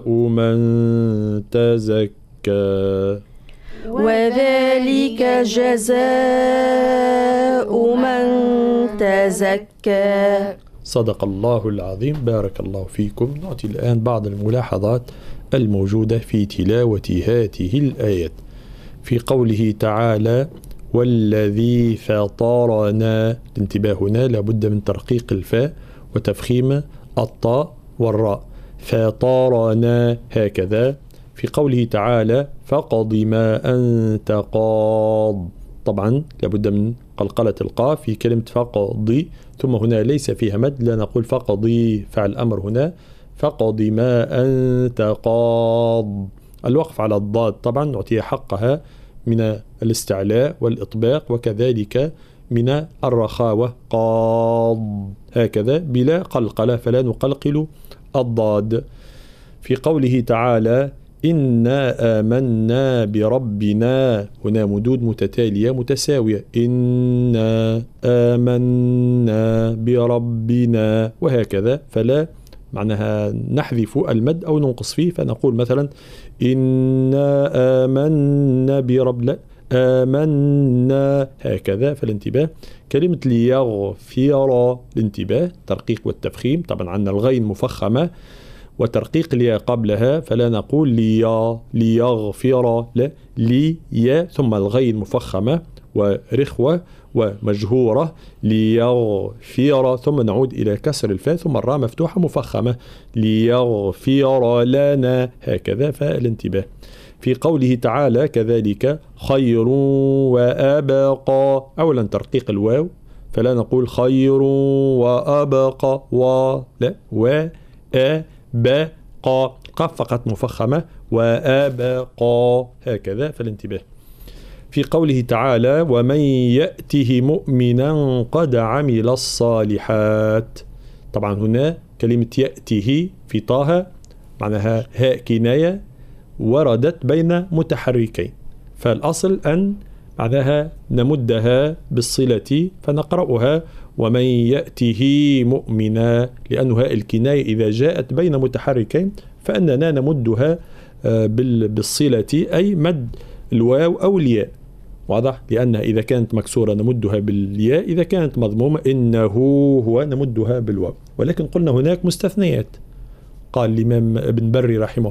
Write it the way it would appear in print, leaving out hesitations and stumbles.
من تزكى وذلك جزاء من تزكى. صدق الله العظيم. بارك الله فيكم. نعطي الآن بعض الملاحظات الموجودة في تلاوة هذه الآيات. في قوله تعالى والذي فطرنا، الانتباه هنا لابد من ترقيق الفاء وتفخيم الطاء والراء. فطرنا هكذا. في قوله تعالى فقض ما أنت قاض، طبعا لابد من قلقلة القاف في كلمة فقضي، ثم هنا ليس فيها مد، لا نقول فقضي فعل أمر هنا، فقض ما أنت قاض. الوقف على الضاد طبعا نعطيها حقها من الاستعلاء والإطباق، وكذلك من الرخاوة قاض هكذا بلا قلقلة، فلا نقلقل الضاد. في قوله تعالى إنا آمنا بربنا، هنا مدود متتالية متساوية، إنا آمنا بربنا وهكذا، فلا معناها نحذف المد أو ننقص فيه، فنقول مثلا إنا آمنا برب، آمنا هكذا، فالانتباه. كلمة ليغفر، الانتباه ترقيق والتفخيم، طبعا عندنا الغين مفخمة وترقيق الياء قبلها، فلا نقول ليغفر، لا لي ثم الغين مفخمة ورخوة ومجهورة، ليغفر، ثم نعود إلى كسر الفاء، ثم الراء مفتوحة مفخمة، ليغفر لنا هكذا، فالانتباه. في قوله تعالى كذلك خير وأبقى، أولا ترقيق الواو، فلا نقول خير وأبقى لا بقى، قاف فقط مفخمة، وأبقى هكذا، فالانتباه. في قوله تعالى ومن يأته مؤمنا قد عمل الصالحات، طبعا هنا كلمة يأته في طه معناها هاء كناية وردت بين متحركين، فالأصل أن بعدها نمدها بالصلة فنقرأها ومن يأته مؤمنا، لأن هاء الكناية إذا جاءت بين متحركين فأننا نمدها بالصلة، أي مد الواو أو الياء، واضح؟ لأنها إذا كانت مكسورة نمدها بالياء، إذا كانت مضمومة إنه هو نمدها بالواو، ولكن قلنا هناك مستثنيات. قال الإمام ابن بري رحمه